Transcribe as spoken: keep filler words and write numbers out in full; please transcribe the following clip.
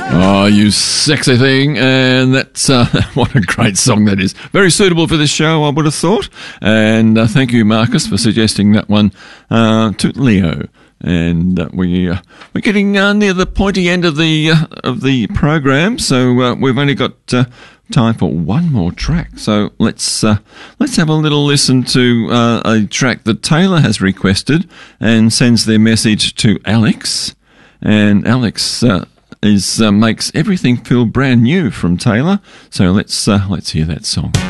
Oh, you sexy thing. And that's, uh, what a great song that is. Very suitable for this show, I would have thought. And uh, thank you, Marcus, for suggesting that one uh, to Leo. And uh, we, uh, we're getting uh, near the pointy end of the uh, of the program, so uh, we've only got uh, time for one more track. So let's uh, let's have a little listen to uh, a track that Taylor has requested and sends their message to Alex. And Alex uh, is uh, makes everything feel brand new from Taylor. So let's uh, let's hear that song.